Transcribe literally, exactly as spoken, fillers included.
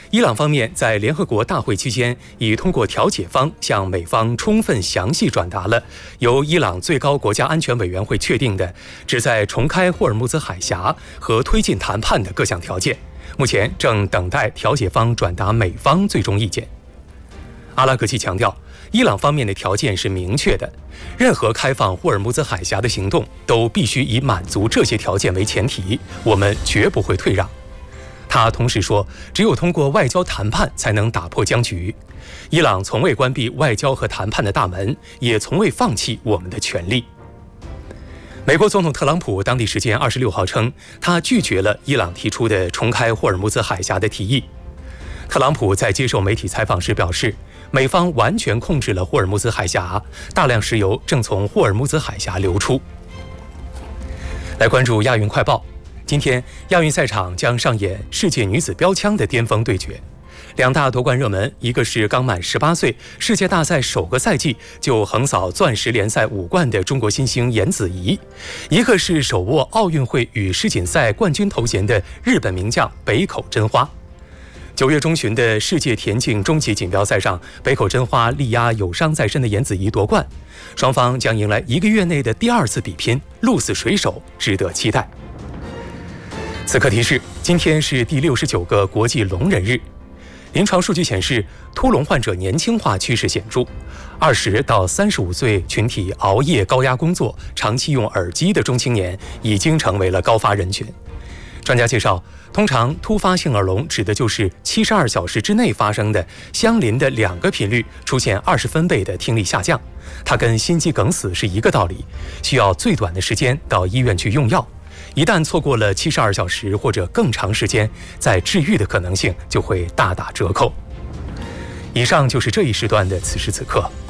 伊朗方面在联合国大会期间，已通过调解方向美方充分详细转达了由伊朗最高国家安全委员会确定的旨在重开霍尔木兹海峡和推进谈判的各项条件，目前正等待调解方转达美方最终意见。阿拉格齐强调，伊朗方面的条件是明确的，任何开放霍尔木兹海峡的行动都必须以满足这些条件为前提，我们绝不会退让。他同时说，只有通过外交谈判才能打破僵局。伊朗从未关闭外交和谈判的大门，也从未放弃我们的权利。美国总统特朗普当地时间二十六号称，他拒绝了伊朗提出的重开霍尔木兹海峡的提议。特朗普在接受媒体采访时表示，美方完全控制了霍尔木兹海峡，大量石油正从霍尔木兹海峡流出。来关注亚运快报。今天，亚运赛场将上演世界女子标枪的巅峰对决。两大夺冠热门，一个是刚满十八岁，世界大赛首个赛季就横扫钻石联赛五冠的中国新星颜子怡，一个是手握奥运会与世锦赛冠军头衔的日本名将北口真花。九月中旬的世界田径终极锦标赛上，北口真花力压有伤在身的颜子怡夺冠，双方将迎来一个月内的第二次比拼，鹿死谁手，值得期待。此刻提示：今天是第六十九个国际聋人日。临床数据显示，突聋患者年轻化趋势显著。二十到三十五岁群体熬夜、高压工作、长期用耳机的中青年已经成为了高发人群。专家介绍，通常突发性耳聋指的就是七十二小时之内发生的相邻的两个频率出现二十分贝的听力下降，它跟心肌梗死是一个道理，需要最短的时间到医院去用药。一旦错过了七十二小时或者更长时间，在治愈的可能性就会大打折扣。以上就是这一时段的此时此刻。